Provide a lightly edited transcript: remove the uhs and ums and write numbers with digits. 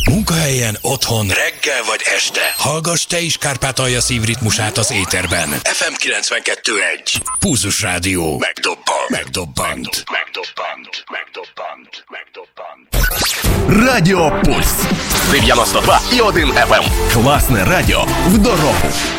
Munkahelyen, otthon, reggel vagy este. Hallgass te is Kárpátalja szívritmusát az éterben. FM 92.1. Pulzus Rádió. Megdobbant. Радіо Пульс 92,1 FM. Класне радіо в дорогу.